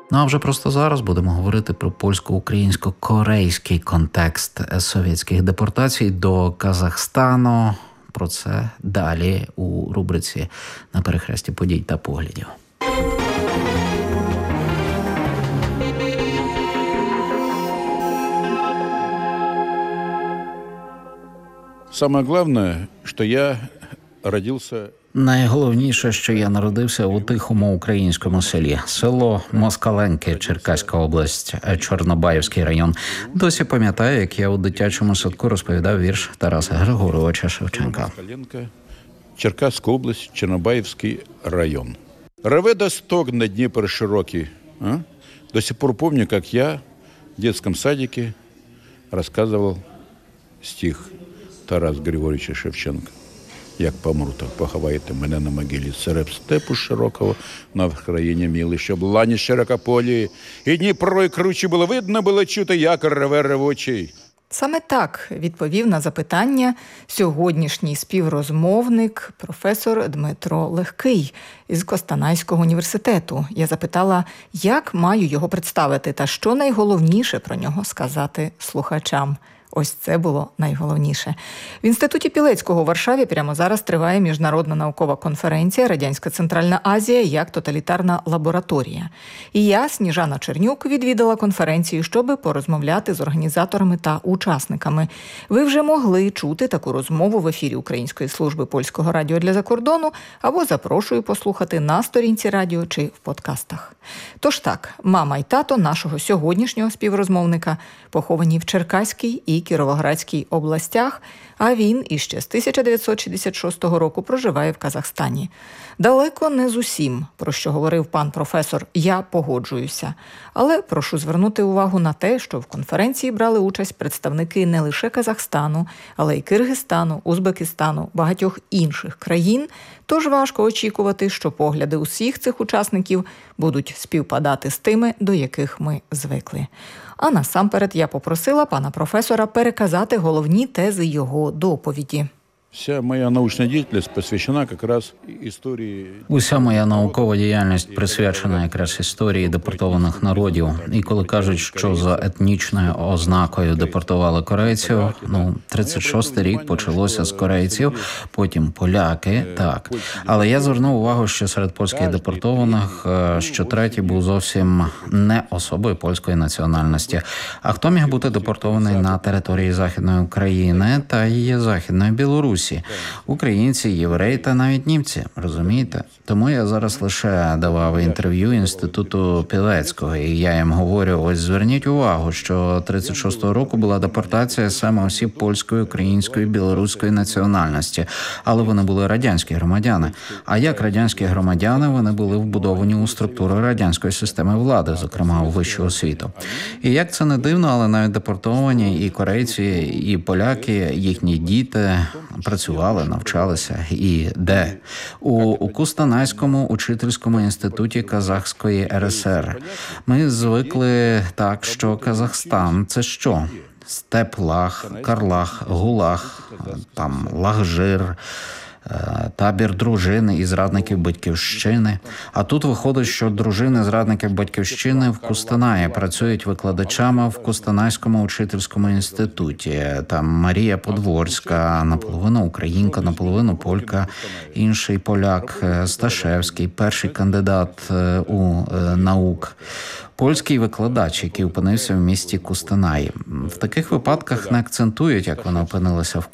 Ну а вже просто зараз будемо говорити про польсько-українсько-корейський контекст совєтських депортацій до Казахстану. Про це далі у рубриці «На перехресті подій та поглядів». Самое главное, что я родился... Найголовніше, що я народився у тихому українському селі. Село Москаленки, Черкаська область, Чорнобаївський район. Досі пам'ятаю, як я у дитячому садку розповідав вірш Тараса Григоровича Шевченка. Москаленка, Черкаська область, Чорнобаївський район. Реве да стогне Дніпр широкий. До сих пор помню, как я в детском садике рассказывал стих Тараса Григоровича Шевченка. Як помру, так поховайте мене на могилі серед степу широкого на Вкраїні мілий, щоб лані широкополі, і Дніпро, і кручі було видно, було чути, як реве ревучий. Саме так відповів на запитання сьогоднішній співрозмовник професор Дмитро Легкий із Костанайського університету. Я запитала, як маю його представити та що найголовніше про нього сказати слухачам. Ось це було найголовніше. В Інституті Пілецького у Варшаві прямо зараз триває міжнародна наукова конференція «Радянська Центральна Азія як тоталітарна лабораторія». І я, Сніжана Чернюк, відвідала конференцію, щоб порозмовляти з організаторами та учасниками. Ви вже могли чути таку розмову в ефірі Української служби польського радіо для закордону або запрошую послухати на сторінці радіо чи в подкастах. Тож так, мама й тато нашого сьогоднішнього співрозмовника поховані в Черкаській і Кіровоградській областях, а він іще з 1966 року проживає в Казахстані. Далеко не з усім, про що говорив пан професор, я погоджуюся. Але прошу звернути увагу на те, що в конференції брали участь представники не лише Казахстану, але й Киргизстану, Узбекистану, багатьох інших країн, тож важко очікувати, що погляди усіх цих учасників будуть співпадати з тими, до яких ми звикли. А насамперед я попросила пана професора переказати головні тези його доповіді. Вся моя научна діяльність посвящена якраз історії... Уся моя наукова діяльність присвячена якраз історії депортованих народів. І коли кажуть, що за етнічною ознакою депортували корейців, 36-й рік почалося з корейців, потім поляки, так. Але я звернув увагу, що серед польських депортованих що третій був зовсім не особою польської національності. А хто міг бути депортований на території Західної України та її Західної Білорусі? Українці, євреї та навіть німці, розумієте? Тому я зараз лише давав інтерв'ю Інституту Пілецького, і я їм говорю, ось зверніть увагу, що 36-го року була депортація саме осіб польської, української, білоруської національності, але вони були радянські громадяни. А як радянські громадяни, вони були вбудовані у структуру радянської системи влади, зокрема у вищу освіту. І як це не дивно, але навіть депортовані і корейці, і поляки, їхні діти працювали, навчалися. І де? У Костанайському учительському інституті Казахської РСР. Ми звикли так, що Казахстан – це що? Степ, Лаг, Карлаг, Гулаг, там Лагжир, табір дружин і зрадників Батьківщини. А тут виходить, що дружини зрадників Батьківщини в Костанаї працюють викладачами в Костанайському учительському інституті. Там Марія Подворська, наполовину українка, наполовину полька, інший поляк Сташевський, перший кандидат у наук. Польський викладач, який опинився в місті Костанаї. В таких випадках не акцентують, як вона опинилася в